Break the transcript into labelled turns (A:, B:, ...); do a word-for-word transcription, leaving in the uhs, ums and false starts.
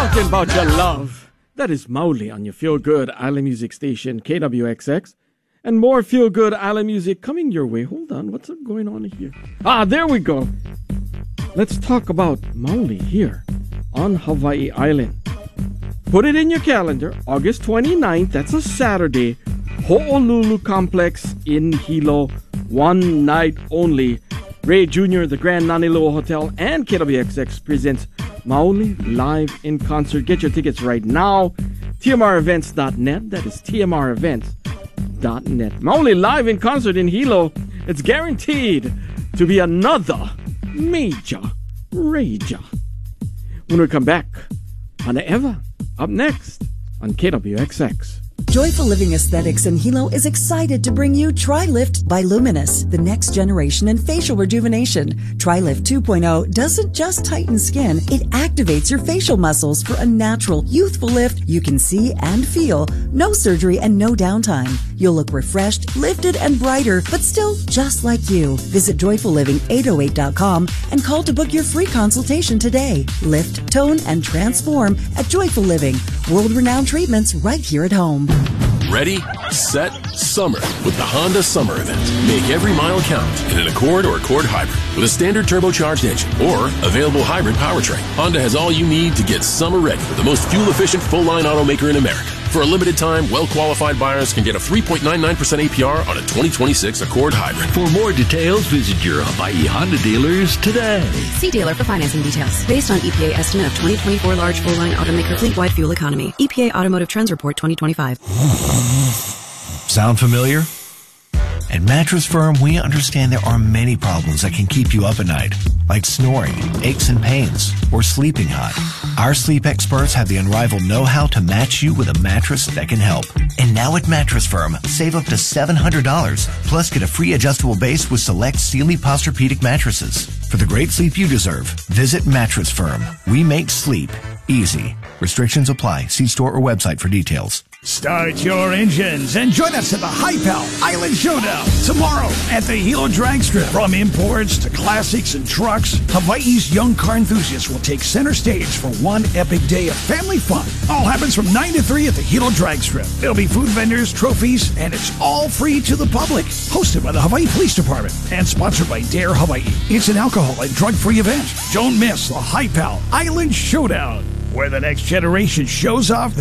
A: Talking about your love. That is Mauli on your Feel Good Island Music Station, K W X X. And more Feel Good Island music coming your way. Hold on, what's going on here? Ah, there we go. Let's talk about Mauli here on Hawaii Island. Put it in your calendar, August twenty-ninth, that's a Saturday. Ho'olulu Complex in Hilo, one night only. Ray Junior, the Grand Nanilua Hotel, and K W X X presents Mauli live in concert. Get your tickets right now. T M R events dot net. That is T M R events dot net. Mauli live in concert in Hilo. It's guaranteed to be another major rager. When we come back, Hana Eva up next on K W X X.
B: Joyful Living Aesthetics in Hilo is excited to bring you TriLift by Luminous, the next generation in facial rejuvenation. TriLift two point oh doesn't just tighten skin, it activates your facial muscles for a natural, youthful lift you can see and feel. No surgery and no downtime. You'll look refreshed, lifted, and brighter, but still just like you. Visit joyful living eight oh eight dot com and call to book your free consultation today. Lift, tone, and transform at Joyful Living. World-renowned treatments right here at home.
C: Ready, set, summer with the Honda Summer Event. Make every mile count in an Accord or Accord Hybrid with a standard turbocharged engine or available hybrid powertrain. Honda has all you need to get summer ready with the most fuel-efficient full-line automaker in America. For a limited time, well-qualified buyers can get a three point nine nine percent A P R on a twenty twenty-six Accord Hybrid.
D: For more details, visit your Hawaii Honda dealers today.
E: See dealer for financing details. Based on E P A estimate of twenty twenty-four large full-line automaker fleet-wide fuel economy. E P A Automotive Trends Report twenty twenty-five.
F: Sound familiar? At Mattress Firm, we understand there are many problems that can keep you up at night, like snoring, aches and pains, or sleeping hot. Our sleep experts have the unrivaled know-how to match you with a mattress that can help. And now at Mattress Firm, save up to seven hundred dollars, plus get a free adjustable base with select Sealy Posturepedic mattresses. For the great sleep you deserve, visit Mattress Firm. We make sleep easy. Restrictions apply. See store or website for details.
G: Start your engines and join us at the Hi-Pal Island Showdown tomorrow at the Hilo Drag Strip. From imports to classics and trucks, Hawaii's young car enthusiasts will take center stage for one epic day of family fun. All happens from nine to three at the Hilo Drag Strip. There'll be food vendors, trophies, and it's all free to the public. Hosted by the Hawaii Police Department and sponsored by Dare Hawaii. It's an alcohol and drug-free event. Don't miss the Hi-Pal Island Showdown, where the next generation shows off their